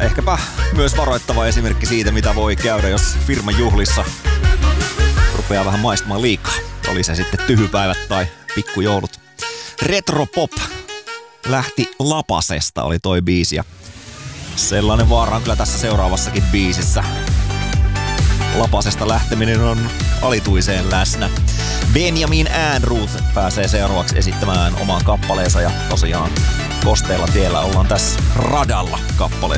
ehkäpä myös varoittava esimerkki siitä, mitä voi käydä, jos firman juhlissa rupeaa vähän maistamaan liikaa. Oli se sitten tyhypäivät tai pikkujoulut. Retropop lähti lapasesta, oli toi biisi. Ja sellainen vaara on kyllä tässä seuraavassakin biisissä. Lapasesta lähteminen on alituiseen läsnä. Benjamin Ehrnrooth pääsee seuraavaksi esittämään oman kappaleensa ja tosiaan kosteella tiellä ollaan tässä radalla kappaleessa.